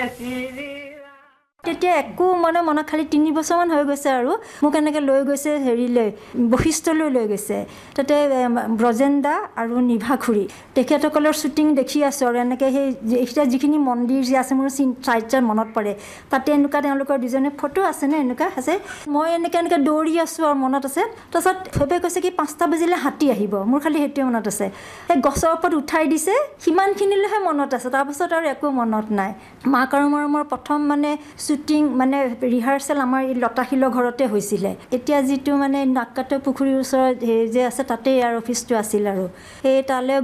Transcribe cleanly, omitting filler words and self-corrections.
তেতিয়া একো মানে মনত খালি 3 বছৰমান হৈ গৈছে আৰু মোক এনেকৈ লৈ গৈছে হেৰিলৈ বশিষ্ঠলৈ লৈ গৈছে তাতে ব্ৰজেন্দা আৰু নিভাখুৰী তেখেতসকলৰ শ্বুটিং দেখি আছোঁ আৰু এনেকৈ সেই এতিয়া যিখিনি মন্দিৰ যে আছে মোৰ চাইডত মনত পৰে তাতে এনেকুৱা তেওঁলোকৰ দুজনে ফটো আছে নে এনেকুৱা আছে মই এনেকৈ দৌৰি আছোঁ আৰু মনত আছে তাৰপিছত ভবে কৈছে কি 5টা বাজিলে হাতী আহিব মোৰ খালি সেইটোৱে মনত আছে সেই গছৰ ওপৰত উঠাই দিছে সিমানখিনিলৈহে মনত আছে তাৰপিছত আৰু একো মনত নাই মাক আৰু মৰমৰ প্ৰথম মানে শ্বুটিং মানে ৰিহাৰ্চেল আমাৰ এই লতাশিলৰ ঘৰতে হৈছিলে এতিয়া যিটো মানে নাককাটা পুখুৰীৰ ওচৰত যে আছে তাতেই আৰু অফিচটো আছিল আৰু সেই তালৈ